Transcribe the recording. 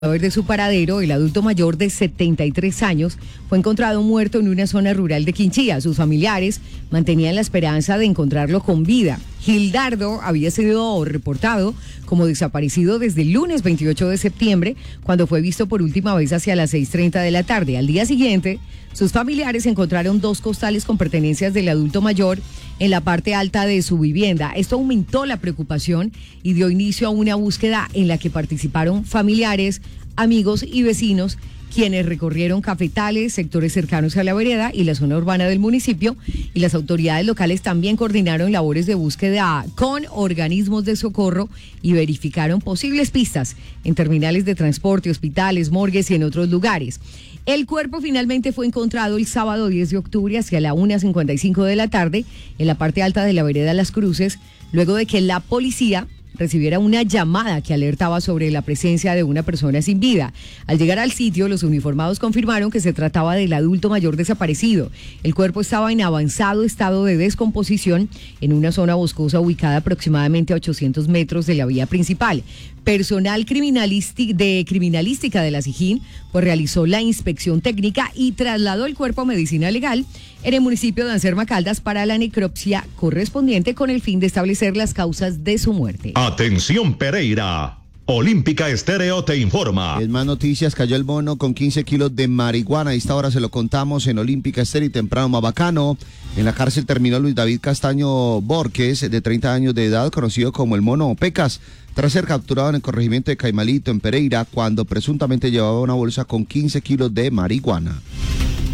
De su paradero, el adulto mayor de 73 años fue encontrado muerto en una zona rural de Quinchía. Sus familiares mantenían la esperanza de encontrarlo con vida. Gildardo había sido reportado como desaparecido desde el lunes 28 de septiembre, cuando fue visto por última vez hacia las 6:30 de la tarde. Al día siguiente, sus familiares encontraron 2 costales con pertenencias del adulto mayor en la parte alta de su vivienda. Esto aumentó la preocupación y dio inicio a una búsqueda en la que participaron familiares, amigos y vecinos, quienes recorrieron cafetales, sectores cercanos a la vereda y la zona urbana del municipio, y las autoridades locales también coordinaron labores de búsqueda con organismos de socorro y verificaron posibles pistas en terminales de transporte, hospitales, morgues y en otros lugares. El cuerpo finalmente fue encontrado el sábado 10 de octubre hacia la 1:55 de la tarde en la parte alta de la vereda Las Cruces, luego de que la policía recibiera una llamada que alertaba sobre la presencia de una persona sin vida. Al llegar al sitio, los uniformados confirmaron que se trataba del adulto mayor desaparecido. El cuerpo estaba en avanzado estado de descomposición en una zona boscosa ubicada aproximadamente a 800 metros de la vía principal. Personal de criminalística de la SIJÍN pues realizó la inspección técnica y trasladó el cuerpo a medicina legal en el municipio de Anserma Caldas para la necropsia correspondiente con el fin de establecer las causas de su muerte. Atención Pereira, Olímpica Estéreo te informa. En más noticias, cayó el mono con 15 kilos de marihuana. A esta hora se lo contamos en Olímpica Estéreo y temprano más bacano. En la cárcel terminó Luis David Castaño Borges, de 30 años de edad, conocido como el Mono Pecas, tras ser capturado en el corregimiento de Caimalito, en Pereira, cuando presuntamente llevaba una bolsa con 15 kilos de marihuana.